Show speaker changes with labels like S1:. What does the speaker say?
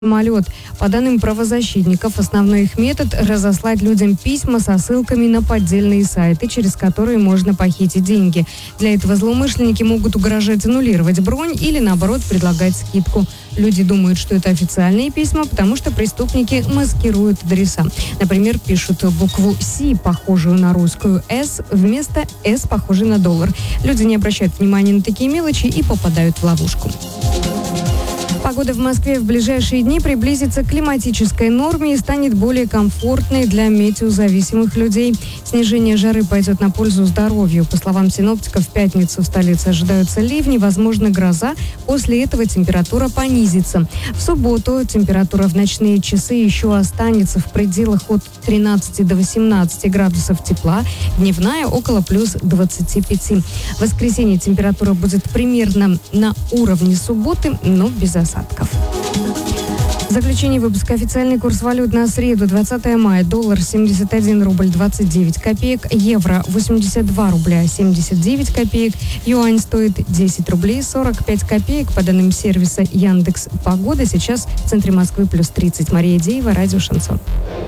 S1: самолет. По данным правозащитников, основной их метод – разослать людям письма со ссылками на поддельные сайты, через которые можно похитить деньги. Для этого злоумышленники могут угрожать аннулировать бронь или, наоборот, предлагать скидку. Люди думают, что это официальные письма, потому что преступники маскируют адреса. Например, пишут букву «С», похожую на русскую «С», вместо «С», похожей на доллар. Люди не обращают внимания на такие мелочи и попадают в ловушку. Погода в Москве в ближайшие дни приблизится к климатической норме и станет более комфортной для метеозависимых людей. Снижение жары пойдет на пользу здоровью. По словам синоптиков, в пятницу в столице ожидаются ливни, возможно, гроза. После этого температура понизится. В субботу температура в ночные часы еще останется в пределах от 13 до 18 градусов тепла. Дневная около плюс 25. В воскресенье температура будет примерно на уровне субботы, но без осадков. Заключение выпуска. Официальный курс валют на среду, 20 мая. Доллар 71 рубль 29 копеек. Евро 82 рубля 79 копеек. Юань стоит 10 рублей 45 копеек. По данным сервиса Яндекс Погода, сейчас в центре Москвы плюс 30. Мария Деева, радио «Шансон».